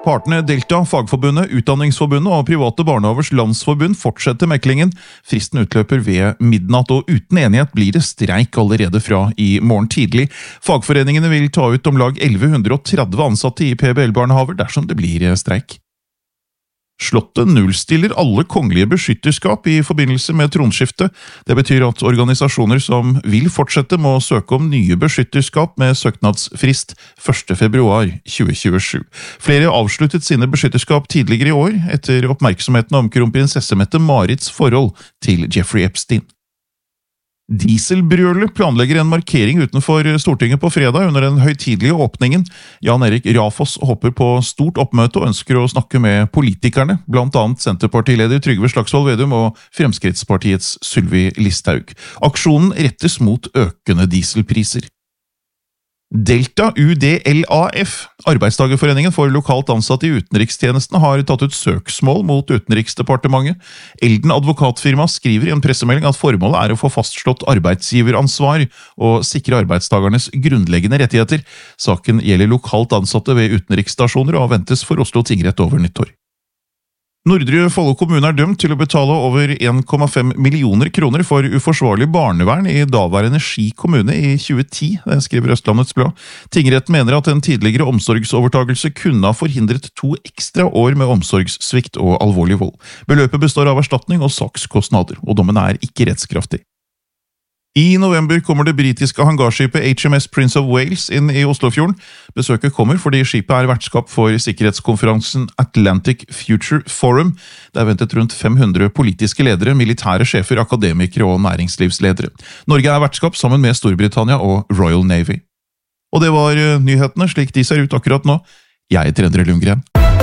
Partene Delta, Fagforbundet, Utdanningsforbundet og Private Barnehavers Landsforbund fortsetter meklingen. Fristen utløper ved midnatt, og uten enighet blir det streik allerede fra i morgen tidlig. Fagforeningene vil ta ut om lag 1130 ansatte i PBL-barnehaver dersom det blir streik. Slottet nullstiller alle kongelige beskytterskap i forbindelse med tronskiftet. Det betyr at organisasjoner som vil fortsette må søke om nye beskytterskap med søknadsfrist 1. februar 2027. Flere avsluttet sine beskytterskap tidligere i år, etter oppmerksomheten om kronprinsesse Mette-Marits forhold til Jeffrey Epstein. Dieselbrølet planlegger en markering utenfor Stortinget på fredag under den høytidelige åpningen. Jan Erik Rafoss håper på stort oppmøte og ønsker å snakke med politikerne, blant annet Senterpartileder Trygve Slagsvold Vedum og Fremskrittspartiets Sylvi Listhaug. Aksjonen rettes mot økende dieselpriser. Delta UDLAF, Arbeidstagerforeningen for lokalt ansatte i utenrikstjenesten, har tatt ut søksmål mot Utenriksdepartementet. Elden advokatfirma skriver i en pressemelding at formålet er å få fastslått arbeidsgiveransvar og sikre arbeidstagernes grunnleggende rettigheter. Saken gjelder lokalt ansatte ved utenriksstasjoner og ventes for Oslo tingrett over nyttår. Nordre Follo kommune er dømt til å betale over 1,5 millioner kroner for uforsvarlig barnevern i daværende Ski kommune i 2010, det skriver Østlandets Blad. Tingretten mener at en tidligere omsorgsovertagelse kunne ha forhindret 2 ekstra år med omsorgssvikt og alvorlig vold. Beløpet består av erstatning og sakskostnader, og dommen er ikke rettskraftig. I november kommer det britiske hangarskipet HMS Prince of Wales inn i Oslofjorden. Besøket kommer fordi skipet er vertskap for sikkerhetskonferansen Atlantic Future Forum. Det er ventet rundt 500 politiske ledere, militære sjefer, akademikere og næringslivsledere. Norge er vertskap sammen med Storbritannia og Royal Navy. Og det var nyhetene slik de ser ut akkurat nå. Jeg heter Endre Lundgren.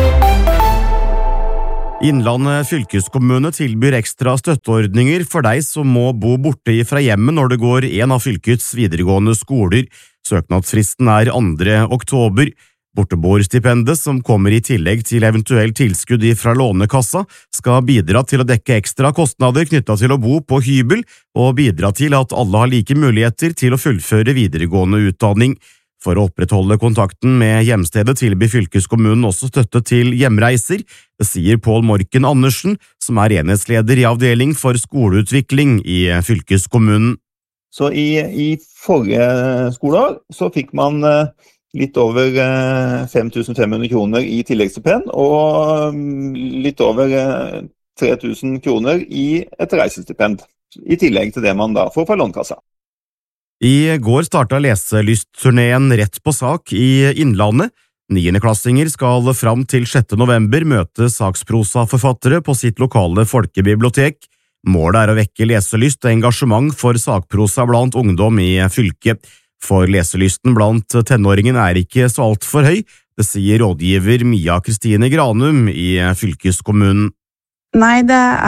Innlandet fylkeskommune tilbyr ekstra støtteordninger for deg som må bo borte fra hjemmet når det går en av fylkets videregående skoler. Søknadsfristen er 2. oktober. Borteboerstipendet, som kommer i tillegg til eventuell tilskudd fra Lånekassa, skal bidra til å dekke ekstra kostnader knyttet til å bo på hybel, og bidra til at alle har like muligheter til å fullføre videregående utdanning. For å opprettholde kontakten med hjemstedet tilbyr fylkeskommunen også støtte til hjemreiser. Det sier Pål Morken Andersen, som er enhetsleder i avdeling for skoleutvikling i fylkeskommunen. Så i forrige skoleår så fikk man litt over 5.500 kroner i tilleggsstipend og litt over 3.000 kroner i et reisestipend, i tillegg til det man da får fra Lånekassa. I går startet leselystturneen Rett på sak i Innlandet. 9.-klassinger skal fram til 6. november møte saksprosaforfattere på sitt lokale folkebibliotek. Målet er å vekke leselyst og engasjement for sakprosa blant ungdom i fylket. For leselysten blant tenåringen er ikke så alt for høy, det sier rådgiver Mia Kristine Granum i fylkeskommunen. Nei,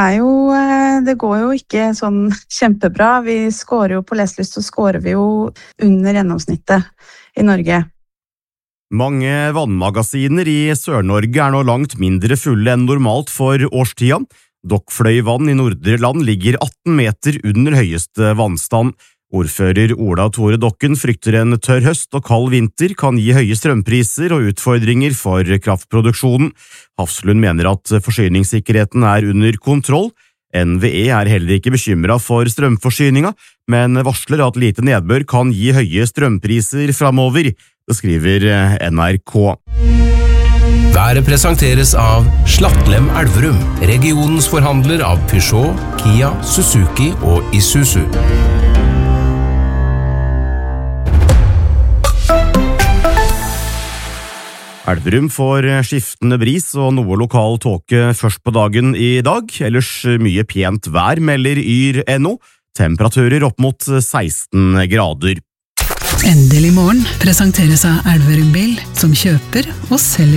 det går jo ikke sånn kjempebra. Vi skårer jo på leselyst, så skårer vi jo under gjennomsnittet i Norge. Mange vannmagasiner i Sør-Norge er nå langt mindre fulle enn normalt for årstida. Dokkfløyvann i Nordre Land ligger 18 meter under høyeste vannstand. Ordfører Ola Tore Dokken frykter en tørr høst og kald vinter kan gi høye strømpriser og utfordringer for kraftproduksjonen. Hafslund mener at forsyningssikkerheten er under kontroll. NVE er heller ikke bekymret for strømforsyninga, men varsler at lite nedbør kan gi høye strømpriser fremover. Det skriver NRK. Været presenteres av Slattlem Elverum, regionens forhandler av Peugeot, Kia, Suzuki og Isuzu. Elverum får skiftende bris og noe lokal tåke først på dagen i dag, ellers mye pent vær, melder Yr.no. Temperaturer opp mot 16 grader. Endelig morgen presenteres av Elverum Bil, som kjøper og selger